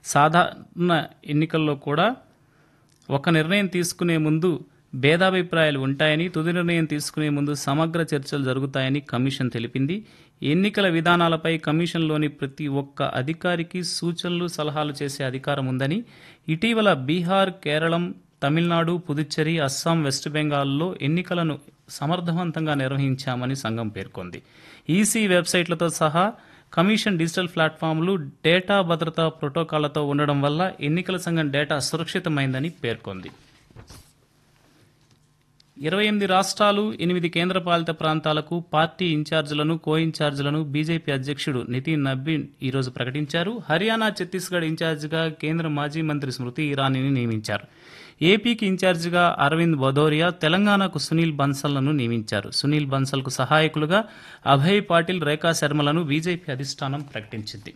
సాధారణ ఎన్నికల్లో కూడా ఒక నిర్ణయం తీసుకునే ముందు భేదాభిప్రాయాలు ఉంటాయని, తుది నిర్ణయం తీసుకునే ముందు సమగ్ర చర్చలు జరుగుతాయని కమిషన్ తెలిపింది. ఎన్నికల విధానాలపై కమిషన్లోని ప్రతి ఒక్క అధికారికి సూచనలు, సలహాలు చేసే అధికారం ఉందని, ఇటీవల బీహార్, కేరళం, తమిళనాడు, పుదుచ్చేరి, అస్సాం, వెస్ట్ బెంగాల్లో ఎన్నికలను సమర్థవంతంగా నిర్వహించామని సంఘం పేర్కొంది. ఈసీ వెబ్సైట్లతో సహా కమిషన్ డిజిటల్ ప్లాట్ఫామ్లు డేటా భద్రతా ప్రోటోకాళ్లతో ఉండడం వల్ల ఎన్నికల సంఘం డేటా సురక్షితమైందని పేర్కొంది. 28 రాష్ట్రాలు, 8 కేంద్రపాలిత ప్రాంతాలకు పార్టీ ఇన్ఛార్జీలను, కో ఇన్ఛార్జీలను బీజేపీ అధ్యక్షుడు నితిన్ నబీన్ ఈరోజు ప్రకటించారు. హర్యానా, ఛత్తీస్గఢ్ ఇన్ఛార్జిగా కేంద్ర మాజీ మంత్రి స్మృతి ఇరానీని నియమించారు. ఏపీకి ఇన్ఛార్జిగా అరవింద్ భదౌరియా, తెలంగాణకు సునీల్ బన్సల్ను నియమించారు. సునీల్ బన్సల్కు సహాయకులుగా అభయ్ పాటిల్, రేఖా శర్మలను బీజేపీ అధిష్టానం ప్రకటించింది.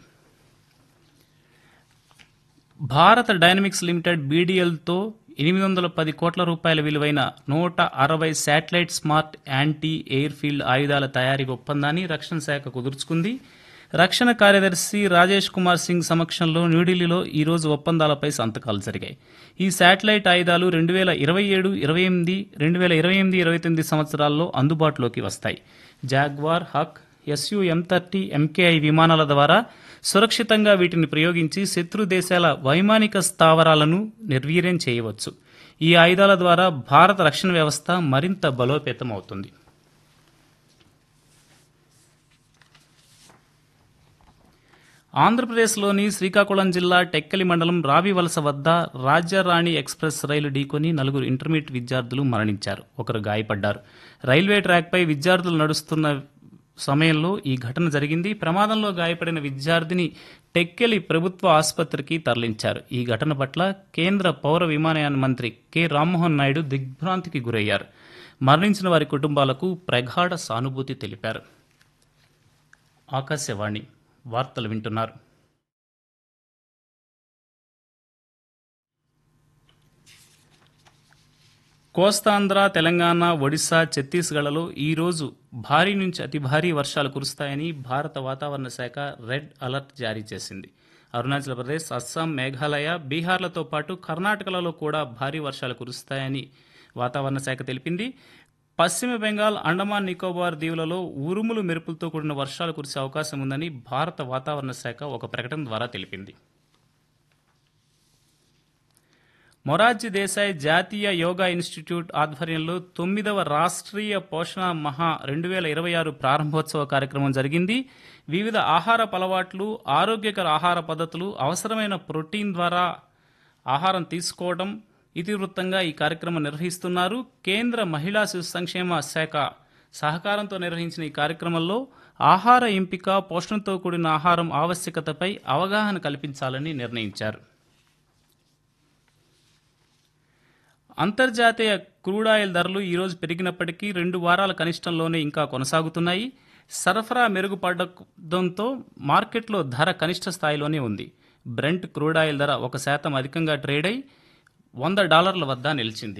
భారత డైనమిక్స్ లిమిటెడ్ బీడీఎల్తో 810 కోట్ల రూపాయల విలువైన 160 satellite smart anti air field ఆయుధాల తయారీ ఒప్పందాన్ని రక్షణ శాఖ కుదుర్చుకుంది. రక్షణ కార్యదర్శి రాజేష్ కుమార్ సింగ్ సమక్షంలో న్యూఢిల్లీలో ఈరోజు ఒప్పందాలపై సంతకాలు జరిగాయి. ఈ శాటిలైట్ ఆయుధాలు 2027-28, 2028-29 సంవత్సరాల్లో అందుబాటులోకి వస్తాయి. జాగ్వార్, హక్, SU-M30 MKI విమానాల ద్వారా సురక్షితంగా వీటిని ప్రయోగించి శత్రు దేశాల వైమానిక స్థావరాలను నిర్వీర్యం చేయవచ్చు. ఈ ఆయుధాల ద్వారా భారత రక్షణ వ్యవస్థ మరింత బలోపేతమవుతుంది. ఆంధ్రప్రదేశ్లోని శ్రీకాకుళం జిల్లా టెక్కలి మండలం రావివలస వద్ద రాజ్యరాణి ఎక్స్ప్రెస్ రైలు ఢీకొని 4 ఇంటర్మీడియట్ విద్యార్థులు మరణించారు. ఒకరు గాయపడ్డారు. రైల్వే ట్రాక్పై విద్యార్థులు నడుస్తున్న సమయంలో ఈ ఘటన జరిగింది. ప్రమాదంలో గాయపడిన విద్యార్థిని టెక్కెలి ప్రభుత్వ ఆసుపత్రికి తరలించారు. ఈ ఘటన పట్ల కేంద్ర పౌర విమానయాన మంత్రి కె రామ్మోహన్ నాయుడు దిగ్భ్రాంతికి గురయ్యారు. మరణించిన వారి కుటుంబాలకు ప్రగాఢ సానుభూతి తెలిపారు. ఆకాశవాణి వార్తలు వింటున్నారు. కోస్తాంధ్ర, తెలంగాణ, ఒడిశా, ఛత్తీస్గఢ్లలో ఈరోజు భారీ నుంచి అతి భారీ వర్షాలు కురుస్తాయని భారత వాతావరణ శాఖ రెడ్ అలర్ట్ జారీ చేసింది. అరుణాచల్ ప్రదేశ్, అస్సాం, మేఘాలయ, బీహార్లతో పాటు కర్ణాటకలలో కూడా భారీ వర్షాలు కురుస్తాయని వాతావరణ శాఖ తెలిపింది. పశ్చిమ బెంగాల్, అండమాన్ నికోబార్ దీవులలో ఉరుములు, మెరుపులతో కూడిన వర్షాలు కురిసే అవకాశం ఉందని భారత వాతావరణ శాఖ ఒక ప్రకటన ద్వారా తెలిపింది. మొరార్జీ దేశాయ్ జాతీయ యోగా ఇన్స్టిట్యూట్ ఆధ్వర్యంలో 9వ రాష్ట్రీయ పోషణ మహా 2026 ప్రారంభోత్సవ కార్యక్రమం జరిగింది. వివిధ ఆహారపు అలవాట్లు, ఆరోగ్యకర ఆహార పద్ధతులు, అవసరమైన ప్రోటీన్ ద్వారా ఆహారం తీసుకోవడం ఇతివృత్తంగా ఈ కార్యక్రమం నిర్వహిస్తున్నారు. కేంద్ర మహిళా శిశు సంక్షేమ శాఖ సహకారంతో నిర్వహించిన ఈ కార్యక్రమంలో ఆహార ఎంపిక, పోషణతో కూడిన ఆహారం ఆవశ్యకతపై అవగాహన కల్పించాలని నిర్ణయించారు. అంతర్జాతీయ క్రూడాయిల్ ధరలు ఈరోజు పెరిగినప్పటికీ 2 వారాల కనిష్టంలోనే ఇంకా కొనసాగుతున్నాయి. సరఫరా మెరుగుపడడంతో మార్కెట్లో ధర కనిష్ట స్థాయిలోనే ఉంది. బ్రెంట్ క్రూడాయిల్ ధర 1% అధికంగా ట్రేడ్ అయి $100 వద్ద నిలిచింది.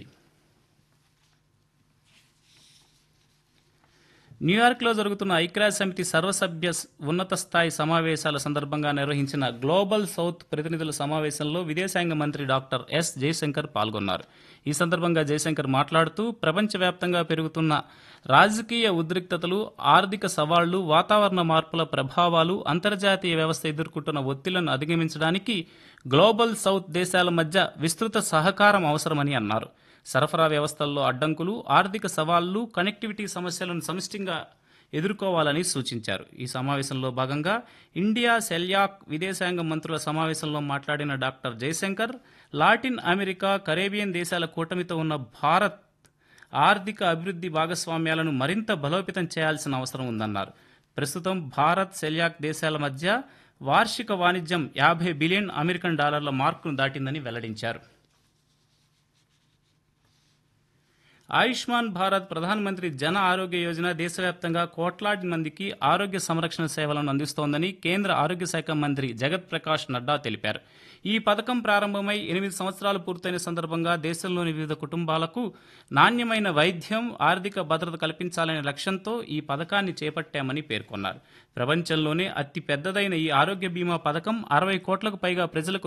న్యూయార్క్లో జరుగుతున్న ఐక్యరాజ్య సమితి సర్వసభ్య ఉన్నత స్థాయి సమావేశాల సందర్భంగా నిర్వహించిన గ్లోబల్ సౌత్ ప్రతినిధుల సమావేశంలో విదేశాంగ మంత్రి డాక్టర్ ఎస్ జయశంకర్ పాల్గొన్నారు. ఈ సందర్భంగా జయశంకర్ మాట్లాడుతూ ప్రపంచవ్యాప్తంగా పెరుగుతున్న రాజకీయ ఉద్రిక్తతలు, ఆర్థిక సవాళ్లు, వాతావరణ మార్పుల ప్రభావాలు, అంతర్జాతీయ వ్యవస్థ ఎదుర్కొంటున్న ఒత్తిళ్లను అధిగమించడానికి గ్లోబల్ సౌత్ దేశాల మధ్య విస్తృత సహకారం అవసరమని అన్నారు. సరఫరా వ్యవస్థల్లో అడ్డంకులు, ఆర్థిక సవాళ్లు, కనెక్టివిటీ సమస్యలను సమిష్టిగా ఎదుర్కోవాలని సూచించారు. ఈ సమావేశంలో భాగంగా ఇండియా సెల్యాక్ విదేశాంగ మంత్రుల సమావేశంలో మాట్లాడిన doctor Jayashankar Latin America, Caribbean దేశాల కూటమితో ఉన్న భారత్ ఆర్థిక అభివృద్ధి భాగస్వామ్యాలను మరింత బలోపేతం చేయాల్సిన అవసరం ఉందన్నారు. ప్రస్తుతం భారత్, సెల్యాక్ దేశాల మధ్య వార్షిక వాణిజ్యం $50 బిలియన్ మార్కును దాటిందని వెల్లడించారు. ఆయుష్మాన్ భారత్ ప్రధానమంత్రి జన ఆరోగ్య యోజన దేశవ్యాప్తంగా కోట్లాది మందికి ఆరోగ్య సంరక్షణ సేవలను అందిస్తోందని కేంద్ర ఆరోగ్య శాఖ మంత్రి జగత్ ప్రకాష్ నడ్డా తెలిపారు. ఈ పథకం ప్రారంభమై 8 సంవత్సరాలు పూర్తయిన సందర్భంగా దేశంలోని వివిధ కుటుంబాలకు నాణ్యమైన వైద్యం, ఆర్థిక భద్రత కల్పించాలనే లక్ష్యంతో ఈ పథకాన్ని చేపట్టామని పేర్కొన్నారు. ప్రపంచంలోనే అతి పెద్దదైన ఈ ఆరోగ్య బీమా పథకం 60 కోట్లకు పైగా ప్రజలకు